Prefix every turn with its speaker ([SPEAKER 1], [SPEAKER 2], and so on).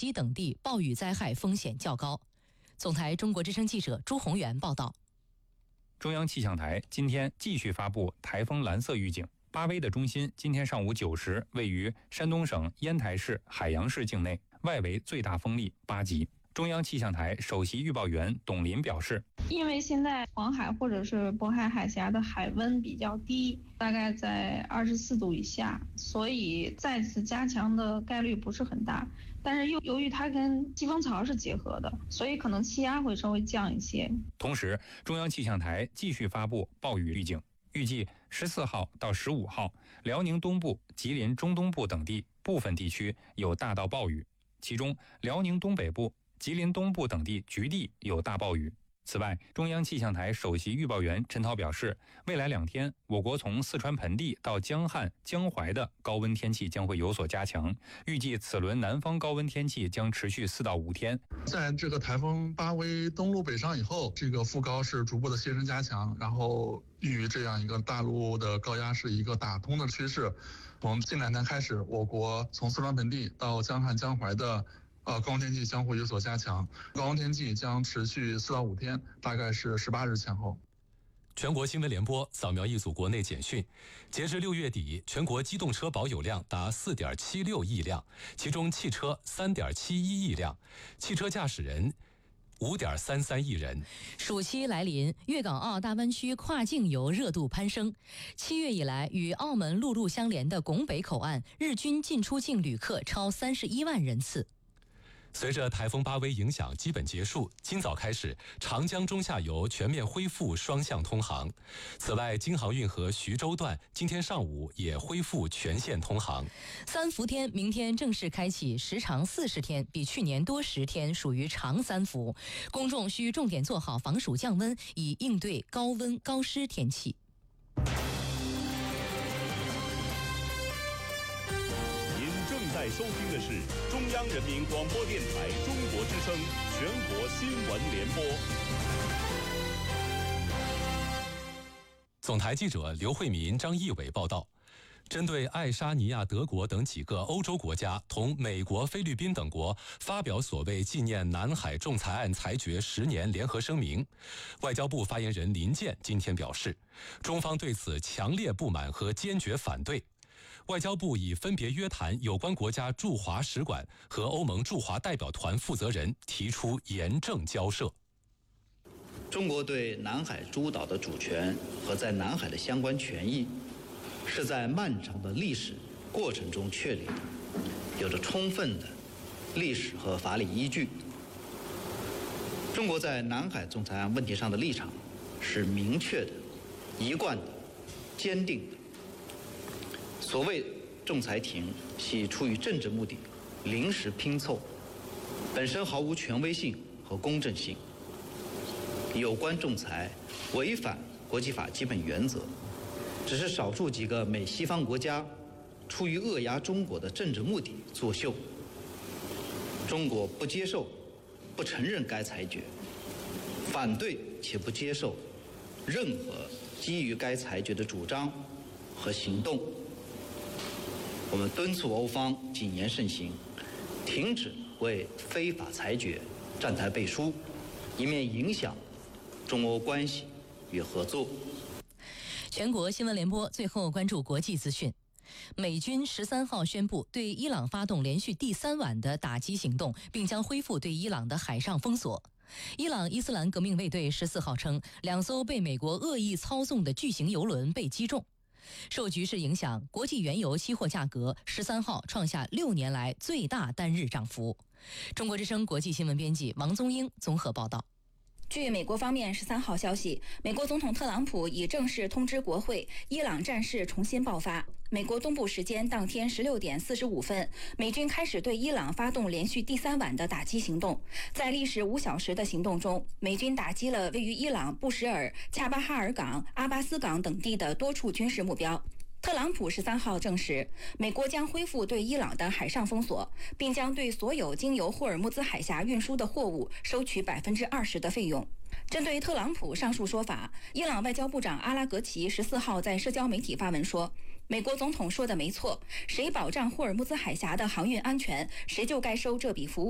[SPEAKER 1] 西等地暴雨灾害风险较高。总台中国之声记者朱宏元报道。
[SPEAKER 2] 中央气象台今天继续发布台风蓝色预警。巴威的中心今天上午9时位于山东省烟台市海洋市境内，外围最大风力8级。中央气象台首席预报员董林表示，
[SPEAKER 3] 因为现在黄海或者是渤海海峡的海温比较低，大概在24度以下，所以再次加强的概率不是很大。但是由于它跟季风槽是结合的，所以可能气压会稍微降一些。
[SPEAKER 2] 同时，中央气象台继续发布暴雨预警，预计14号到15号，辽宁东部、吉林中东部等地部分地区有大到暴雨，其中辽宁东北部、吉林东部等地局地有大暴雨。此外，中央气象台首席预报员陈涛表示，未来2天，我国从四川盆地到江汉、江淮的高温天气将会有所加强，预计此轮南方高温天气将持续4到5天。
[SPEAKER 4] 在这个台风巴威登陆北上以后，这个副高是逐步的歇山加强，然后与这样一个大陆的高压是一个打通的趋势。从近2天开始，我国从四川盆地到江汉、江淮的高温天气将会有所加强，高温天气将持续4到5天，大概是18日前后。
[SPEAKER 5] 全国新闻联播扫描一组国内简讯，截至6月底，全国机动车保有量达4.76亿辆，其中汽车3.71亿辆，汽车驾驶人5.33亿人。
[SPEAKER 1] 暑期来临，粤港澳大湾区跨境游热度攀升。7月以来，与澳门陆路相连的拱北口岸日均进出境旅客超31万人次。
[SPEAKER 5] 随着台风巴威影响基本结束，今早开始，长江中下游全面恢复双向通航。此外，京杭运河徐州段今天上午也恢复全线通航。
[SPEAKER 1] 三伏天明天正式开启，时长40天，比去年多10天，属于长三伏。公众需重点做好防暑降温，以应对高温高湿天气。
[SPEAKER 6] 在收听的是中央人民广播电台中国之声全国新闻联播。
[SPEAKER 5] 总台记者刘慧民、张义伟报道，针对爱沙尼亚、德国等几个欧洲国家同美国、菲律宾等国发表所谓纪念南海仲裁案裁决10年联合声明，外交部发言人林健今天表示，中方对此强烈不满和坚决反对。外交部已分别约谈有关国家驻华使馆和欧盟驻华代表团负责人，提出严正交涉。
[SPEAKER 7] 中国对南海诸岛的主权和在南海的相关权益，是在漫长的历史过程中确立的，有着充分的历史和法理依据。中国在南海仲裁案问题上的立场是明确的、一贯的、坚定的。所谓仲裁庭系出于政治目的临时拼凑，本身毫无权威性和公正性。有关仲裁违反国际法基本原则，只是少数几个美西方国家出于扼压中国的政治目的作秀。中国不接受、不承认该裁决，反对且不接受任何基于该裁决的主张和行动。我们敦促欧方谨言慎行，停止为非法裁决站台背书，以免影响中欧关系与合作。
[SPEAKER 1] 全国新闻联播最后关注国际资讯。美军13号宣布对伊朗发动连续第3晚的打击行动，并将恢复对伊朗的海上封锁。伊朗伊斯兰革命卫队14号称，2艘被美国恶意操纵的巨型油轮被击中。受局势影响，国际原油期货价格13号创下6年来最大单日涨幅。中国之声国际新闻编辑王宗英综合报道。
[SPEAKER 8] 据美国方面13号消息，美国总统特朗普已正式通知国会，伊朗战事重新爆发。美国东部时间当天16点45分，美军开始对伊朗发动连续第3晚的打击行动。在历时5小时的行动中，美军打击了位于伊朗布什尔、恰巴哈尔港、阿巴斯港等地的多处军事目标。特朗普13号证实，美国将恢复对伊朗的海上封锁，并将对所有经由霍尔木兹海峡运输的货物收取20%的费用。针对特朗普上述说法，伊朗外交部长阿拉格齐14号在社交媒体发文说，美国总统说的没错，谁保障霍尔木兹海峡的航运安全，谁就该收这笔服务。